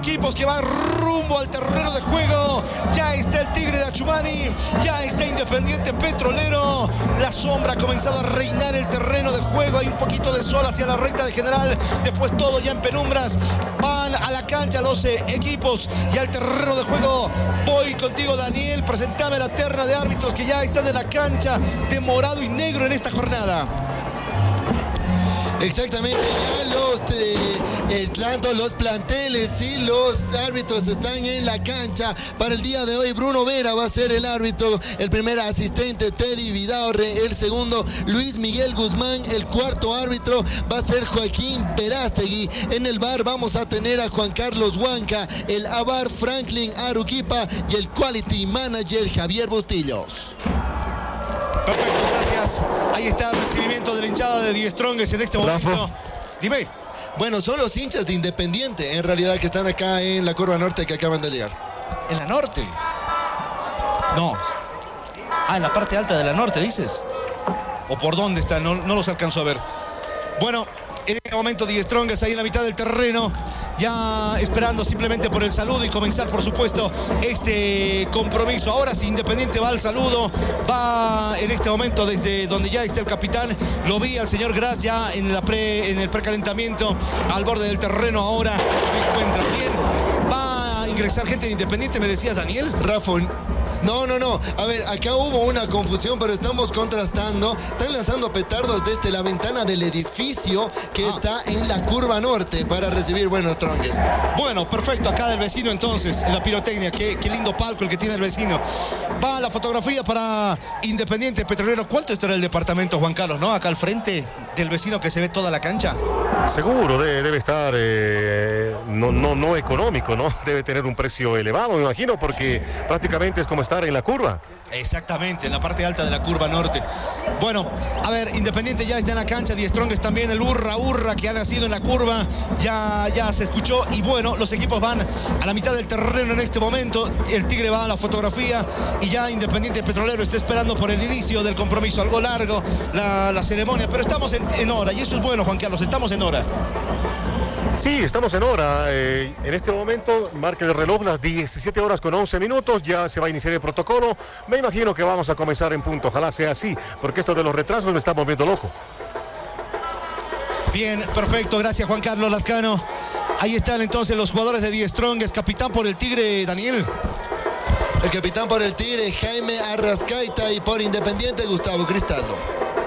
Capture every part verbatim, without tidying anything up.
equipos que van rumbo al terreno de juego. Ya está el Tigre de Achumani, ya está Independiente Petrolero. La sombra ha comenzado a reinar el terreno de juego. Hay un poquito de sol hacia la recta de general. Después todo ya en penumbras. Van a la cancha doce equipos y al terreno de juego. Voy contigo, Daniel. Presentame la terna de árbitros que ya están en la cancha de morado y negro en esta jornada. Exactamente, ya los eh, eh, tanto los planteles y los árbitros están en la cancha. Para el día de hoy, Bruno Vera va a ser el árbitro, el primer asistente Teddy Vidaurre, el segundo Luis Miguel Guzmán, el cuarto árbitro va a ser Joaquín Perástegui. En el V A R vamos a tener a Juan Carlos Huanca, el A V A R Franklin Aruquipa y el Quality Manager Javier Bustillos. Perfecto, gracias. Ahí está el recibimiento de la hinchada de Die Strongest en este momento. Rafa. Dime. Bueno, son los hinchas de Independiente, en realidad, que están acá en la curva norte que acaban de llegar. ¿En la norte? No. Ah, en la parte alta de la norte, dices. ¿O por dónde está? No, no los alcanzo a ver. Bueno, en este momento Die Strongest ahí en la mitad del terreno, ya esperando simplemente por el saludo y comenzar, por supuesto, este compromiso. Ahora sí, Independiente va al saludo, va en este momento desde donde ya está el capitán. Lo vi al señor Gras ya en, la pre, en el precalentamiento, al borde del terreno. Ahora se encuentra bien. Va a ingresar gente de Independiente, me decías, Daniel. Rafa. No, no, no. A ver, acá hubo una confusión, pero estamos contrastando. Están lanzando petardos desde la ventana del edificio que ah. está en la curva norte para recibir buenos Strongest. Bueno, perfecto. Acá del vecino entonces, en la pirotecnia. Qué, qué lindo palco el que tiene el vecino. Va la fotografía para Independiente Petrolero. ¿Cuánto estará el departamento, Juan Carlos, no? Acá al frente del vecino que se ve toda la cancha. Seguro, debe, debe estar eh, no, no, no económico, ¿no? Debe tener un precio elevado, me imagino, porque prácticamente es como estar en la curva. Exactamente, en la parte alta de la curva norte. Bueno, a ver, Independiente ya está en la cancha, Die Strongest también, el hurra hurra que ha nacido en la curva, ya, ya se escuchó. Y bueno, los equipos van a la mitad del terreno en este momento. El Tigre va a la fotografía y ya Independiente Petrolero está esperando por el inicio del compromiso. Algo largo la, la ceremonia, pero estamos en, en hora y eso es bueno, Juan Carlos, estamos en hora. Sí, estamos en hora. Eh, en este momento marca el reloj las diecisiete horas con once minutos. Ya se va a iniciar el protocolo. Me imagino que vamos a comenzar en punto. Ojalá sea así, porque esto de los retrasos me está volviendo loco. Bien, perfecto. Gracias, Juan Carlos Lascano. Ahí están entonces los jugadores de Die Strongest. Capitán por el Tigre, Daniel. El capitán por el Tigre, Jaime Arrascaita, y por Independiente, Gustavo Cristaldo.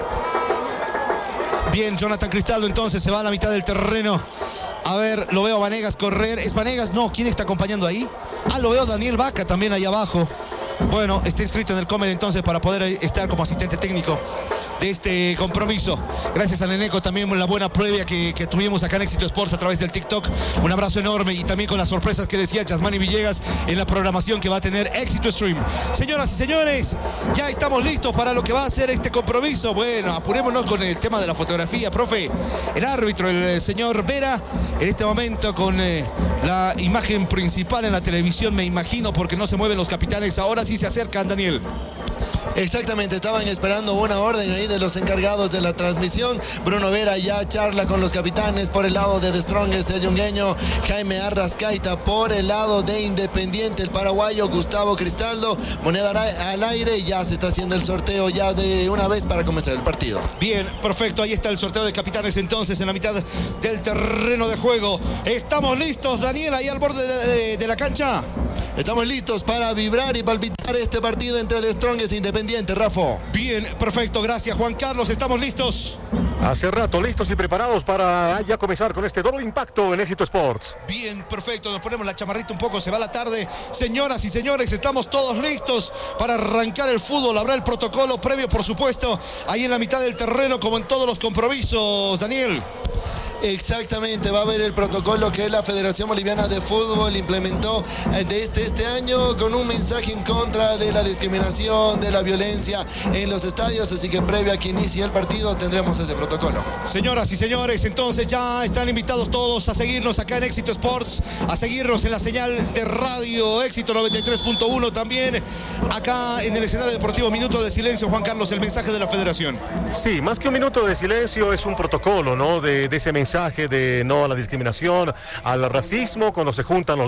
Bien, Jonathan Cristaldo entonces se va a la mitad del terreno. A ver, lo veo a Vanegas correr. ¿Es Vanegas? No, ¿quién está acompañando ahí? Ah, lo veo a Daniel Vaca también ahí abajo. Bueno, está inscrito en el Comed entonces para poder estar como asistente técnico de este compromiso. Gracias a Neneco también por la buena previa que, que tuvimos acá en Éxito Sports a través del TikTok. Un abrazo enorme y también con las sorpresas que decía Yasmani Villegas en la programación que va a tener Éxito Stream. Señoras y señores, ya estamos listos para lo que va a ser este compromiso. Bueno, apurémonos con el tema de la fotografía, profe. El árbitro, el señor Vera, en este momento con eh, la imagen principal en la televisión, me imagino, porque no se mueven los capitanes. Ahora sí se acercan, Daniel. Exactamente, estaban esperando una orden ahí de los encargados de la transmisión. Bruno Vera ya charla con los capitanes por el lado de The Strongest, el yungueño Jaime Arrascaita, por el lado de Independiente, el paraguayo Gustavo Cristaldo. Moneda al aire y ya se está haciendo el sorteo ya de una vez para comenzar el partido. Bien, perfecto, ahí está el sorteo de capitanes entonces en la mitad del terreno de juego. Estamos listos, Daniel, ahí al borde de, de, de la cancha. Estamos listos para vibrar y palpitar este partido entre The Strongest e Independiente, Rafa. Bien, perfecto, gracias, Juan Carlos. ¿Estamos listos? Hace rato, listos y preparados para ya comenzar con este doble impacto en Éxito Sports. Bien, perfecto, nos ponemos la chamarrita un poco, se va la tarde. Señoras y señores, estamos todos listos para arrancar el fútbol. Habrá el protocolo previo, por supuesto, ahí en la mitad del terreno, como en todos los compromisos, Daniel. Exactamente, va a haber el protocolo que la Federación Boliviana de Fútbol implementó desde este año con un mensaje en contra de la discriminación, de la violencia en los estadios, así que previo a que inicie el partido tendremos ese protocolo. Señoras y señores, entonces ya están invitados todos a seguirnos acá en Éxito Sports, a seguirnos en la señal de radio Éxito noventa y tres punto uno también, acá en el escenario deportivo. Minuto de silencio, Juan Carlos, el mensaje de la Federación. Sí, más que un minuto de silencio es un protocolo, ¿no? De, de ese mensaje de no a la discriminación, al racismo, cuando se juntan los